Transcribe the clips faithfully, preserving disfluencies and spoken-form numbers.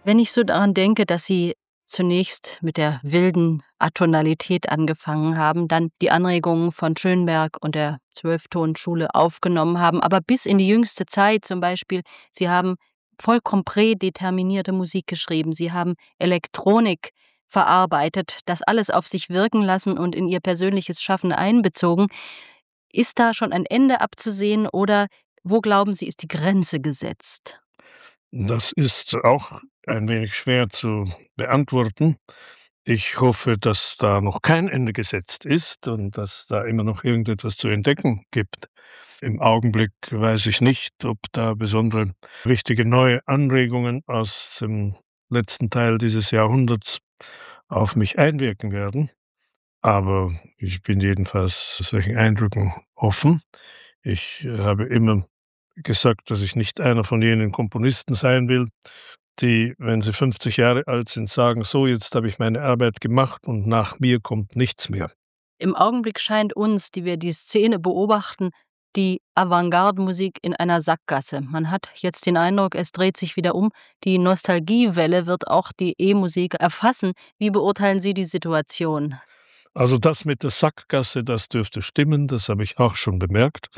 Wenn ich so daran denke, dass Sie zunächst mit der wilden Atonalität angefangen haben, dann die Anregungen von Schönberg und der Zwölftonschule aufgenommen haben, aber bis in die jüngste Zeit zum Beispiel, Sie haben vollkommen prädeterminierte Musik geschrieben, Sie haben Elektronik verarbeitet, das alles auf sich wirken lassen und in Ihr persönliches Schaffen einbezogen. Ist da schon ein Ende abzusehen oder wo glauben Sie, ist die Grenze gesetzt? Das ist auch ein wenig schwer zu beantworten. Ich hoffe, dass da noch kein Ende gesetzt ist und dass da immer noch irgendetwas zu entdecken gibt. Im Augenblick weiß ich nicht, ob da besondere wichtige neue Anregungen aus dem letzten Teil dieses Jahrhunderts auf mich einwirken werden, aber ich bin jedenfalls solchen Eindrücken offen. Ich, äh, habe immer gesagt, dass ich nicht einer von jenen Komponisten sein will, die, wenn sie fünfzig Jahre alt sind, sagen: „So, jetzt habe ich meine Arbeit gemacht und nach mir kommt nichts mehr.“ Im Augenblick scheint uns, die wir die Szene beobachten, die Avantgarde-Musik in einer Sackgasse. Man hat jetzt den Eindruck, es dreht sich wieder um. Die Nostalgiewelle wird auch die E-Musik erfassen. Wie beurteilen Sie die Situation? Also, das mit der Sackgasse, das dürfte stimmen, das habe ich auch schon bemerkt.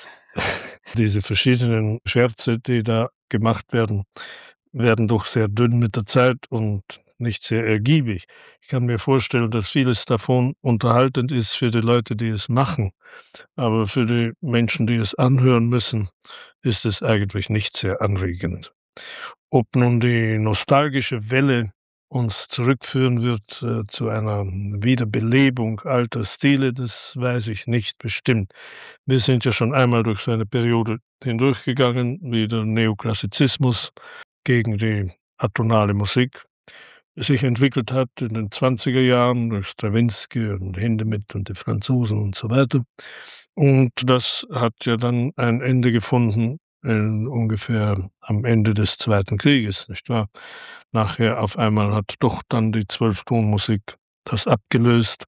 Diese verschiedenen Scherze, die da gemacht werden, werden doch sehr dünn mit der Zeit und nicht sehr ergiebig. Ich kann mir vorstellen, dass vieles davon unterhaltend ist für die Leute, die es machen, aber für die Menschen, die es anhören müssen, ist es eigentlich nicht sehr anregend. Ob nun die nostalgische Welle uns zurückführen wird, äh, zu einer Wiederbelebung alter Stile, das weiß ich nicht bestimmt. Wir sind ja schon einmal durch so eine Periode hindurchgegangen, wie der Neoklassizismus gegen die atonale Musik sich entwickelt hat in den zwanziger Jahren durch Strawinsky und Hindemith und die Franzosen und so weiter. Und das hat ja dann ein Ende gefunden, äh, ungefähr am Ende des Zweiten Krieges, nicht wahr? Nachher auf einmal hat doch dann die Zwölftonmusik das abgelöst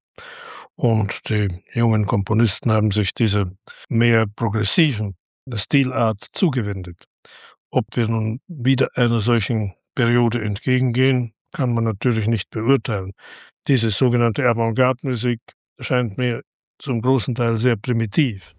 und die jungen Komponisten haben sich dieser mehr progressiven Stilart zugewendet. Ob wir nun wieder einer solchen Periode entgegengehen, kann man natürlich nicht beurteilen. Diese sogenannte Avantgarde-Musik scheint mir zum großen Teil sehr primitiv.